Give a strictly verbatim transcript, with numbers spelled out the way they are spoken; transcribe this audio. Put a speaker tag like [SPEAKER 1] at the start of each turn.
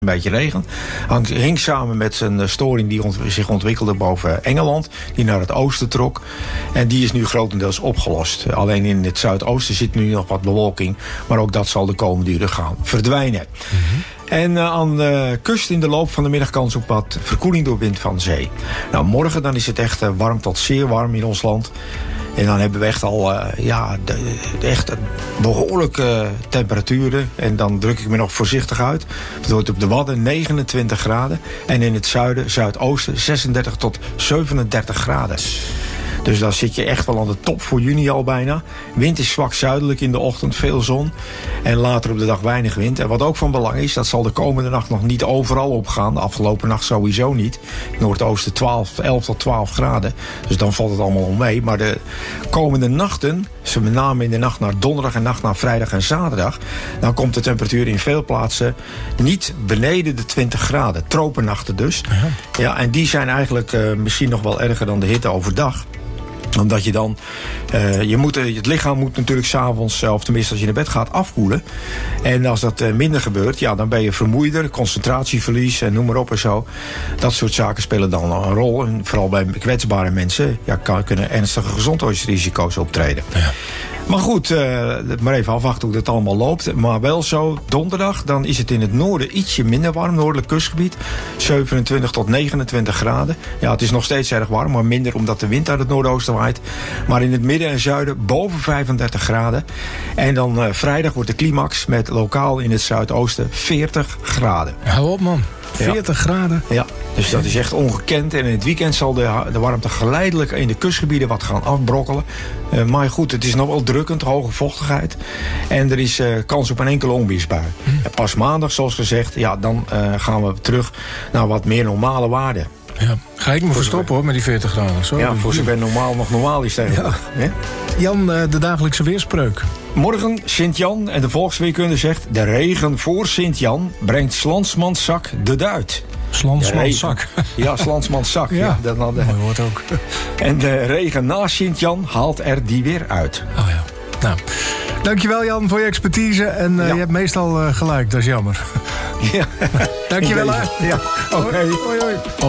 [SPEAKER 1] een beetje regen. Hangt, hing samen met een storing die ont, zich ontwikkelde boven Engeland, die naar het oosten trok. En die is nu grotendeels opgelost. Alleen in het zuidoosten zit nu nog wat bewolking, maar ook dat zal de komende uren gaan verdwijnen. Mm-hmm. En uh, aan de kust in de loop van de middag kans op wat verkoeling door wind van zee. Nou, morgen dan is het echt uh, warm tot zeer warm in ons land. En dan hebben we echt al uh, ja, de, de echt behoorlijke uh, temperaturen. En dan druk ik me nog voorzichtig uit. Het wordt op de Wadden negenentwintig graden. En in het zuiden, zuidoosten zesendertig tot zevenendertig graden. Dus dan zit je echt wel aan de top voor juni al bijna. Wind is zwak zuidelijk in de ochtend, veel zon. En later op de dag weinig wind. En wat ook van belang is, dat zal de komende nacht nog niet overal opgaan. De afgelopen nacht sowieso niet. Noordoosten twaalf, elf tot twaalf graden. Dus dan valt het allemaal om mee. Maar de komende nachten, met name in de nacht naar donderdag en nacht naar vrijdag en zaterdag, dan komt de temperatuur in veel plaatsen niet beneden de twintig graden. Tropennachten dus. Ja, ja en die zijn eigenlijk uh, misschien nog wel erger dan de hitte overdag. Omdat je dan, uh, je moet, het lichaam moet natuurlijk 's avonds, of tenminste als je naar bed gaat, afkoelen. En als dat uh, minder gebeurt, ja, dan ben je vermoeider, concentratieverlies en noem maar op en zo. Dat soort zaken spelen dan een rol. En vooral bij kwetsbare mensen ja, kan, kunnen ernstige gezondheidsrisico's optreden. Ja. Maar goed, uh, maar even afwachten hoe dat allemaal loopt. Maar wel zo, donderdag, dan is het in het noorden ietsje minder warm. Noordelijk kustgebied, zevenentwintig tot negenentwintig graden. Ja, het is nog steeds erg warm, maar minder omdat de wind uit het noordoosten waait. Maar in het midden en zuiden boven vijfendertig graden. En dan uh, vrijdag wordt de climax met lokaal in het zuidoosten veertig graden.
[SPEAKER 2] Hou op, man. veertig
[SPEAKER 1] ja.
[SPEAKER 2] graden?
[SPEAKER 1] Ja, dus dat is echt ongekend. En in het weekend zal de, de warmte geleidelijk in de kustgebieden wat gaan afbrokkelen. Uh, maar goed, het is nog wel drukkend, hoge vochtigheid. En er is uh, kans op een enkele onweersbui. Hm. En pas maandag, zoals gezegd, ja, dan uh, gaan we terug naar wat meer normale waarden.
[SPEAKER 2] Ja. Ga ik me verstoppen hoor, met die veertig graden. Zo,
[SPEAKER 1] ja, voor zover normaal nog normaal is tegenwoordig. Ja. Ja?
[SPEAKER 2] Jan, de dagelijkse weerspreuk.
[SPEAKER 1] Morgen Sint-Jan en de volksweerkunde zegt: de regen voor Sint-Jan brengt 's landsmans zak de duit.
[SPEAKER 2] Slansmans zak.
[SPEAKER 1] Ja, Slansmans zak. Ja,
[SPEAKER 2] ja,
[SPEAKER 1] dat dan de...
[SPEAKER 2] mooi woord ook.
[SPEAKER 1] En de regen na Sint-Jan haalt er die weer uit.
[SPEAKER 2] Oh ja. Nou, dankjewel Jan voor je expertise. En uh, ja. je hebt meestal uh, gelijk, dat is jammer.
[SPEAKER 1] Ja.
[SPEAKER 2] Dankjewel.
[SPEAKER 1] Ja, oké. Okay.
[SPEAKER 2] Hoi, hoi, hoi.